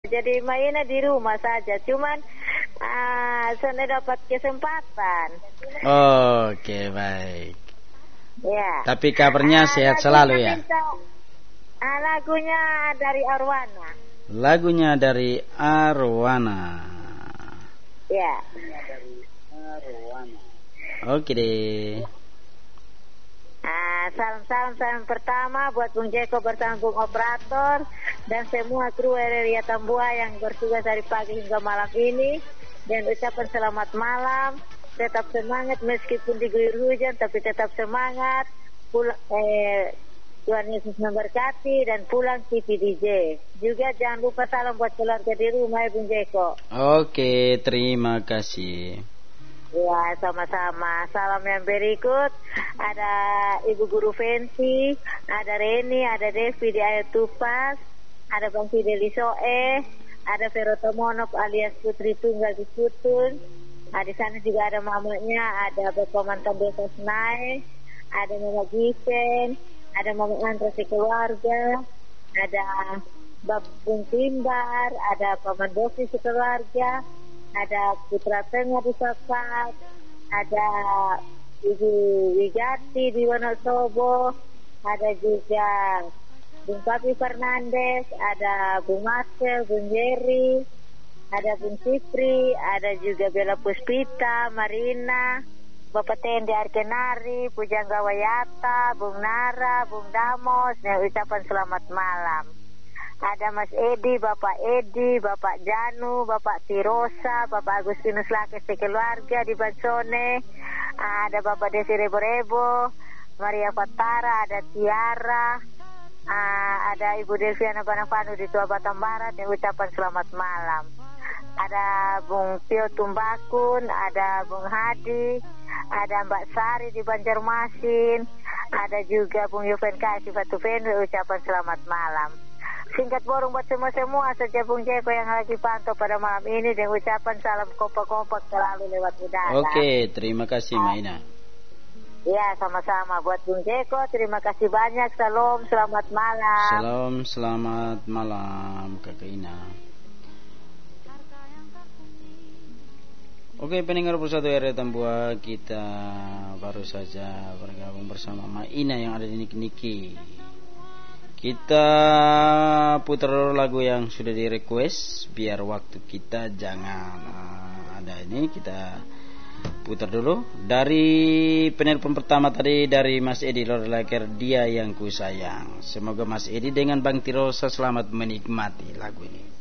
Jadi mainnya di rumah saja. Cuman saya dapat kesempatan. Oke, baik. Ya. Tapi kabarnya sehat selalu ya. Lagunya dari Arwana. Lagunya dari Arwana. Ya. Oke deh. Salam pertama buat Bung Jeko bersama Bung Operator dan semua kru RRI Tambua yang bertugas dari pagi hingga malam ini. Dan ucapan selamat malam. Tetap semangat meskipun diguyur hujan, tapi tetap semangat. Tuhan Yesus memberkati dan pulang TV DJ. Juga jangan lupa salam buat keluarga di rumah ya Bung Jeko. Oke, terima kasih. Ya, sama-sama. Salam yang berikut ada Ibu Guru Fensi, ada Reni, ada Devi di Air Tupas, ada Bang Fideli Soe, ada Vero Tomonop alias Putri Tunggal di Sutun. Di sana juga ada mamanya, ada Bapak Mantan Desa Senai, ada Mama Given, ada Mama Andra sekeluarga, ada Babung Timbar, ada Paman Dovi sekeluarga, ada Putra Tengah di Sapat, ada Ibu Wigati di Wonosobo, ada juga Bung Papi Fernandes, ada Bung Marcel, Bung Jerry, ada Bung Sipri, ada juga Bella Puspita, Marina, Bapak Tendi Arkenari, Pujangga Wayata, Bung Nara, Bung Damos, yang ucapan selamat malam. Ada Mas Edi, Bapak Janu, Bapak Tirosa, Bapak Agustinus Lakes sekeluarga di Bansone, ada Bapak Desi Rebo-Rebo, Maria Fatara, ada Tiara, ada Ibu Delviana Panavanu di Tua Batam Barat yang ucapan selamat malam. Ada Bung Tio Tumbakun, ada Bung Hadi, ada Mbak Sari di Banjarmasin, ada juga Bung Yuven Kasih Fatufenu ucapan selamat malam. Singkat borong buat semua saja Bung Jeko yang lagi pantau pada malam ini dan ucapan salam kompak-kompak selalu lewat udara. Oke, terima kasih Maina. Ya, sama-sama buat Bung Jeko. Terima kasih banyak. Salam, selamat malam. Salam, selamat malam Kakak Ina. Oke, pendengar Persatu RRI Tambua, kita baru saja bergabung bersama Maina yang ada di Niki-Niki. Kita putar lagu yang sudah di request biar waktu kita jangan ada ini. Kita putar dulu dari penelpon pertama tadi dari Mas Edi Lorelaker, Dia Yang Ku Sayang. Semoga Mas Edi dengan Bang Tirosa selamat menikmati lagu ini.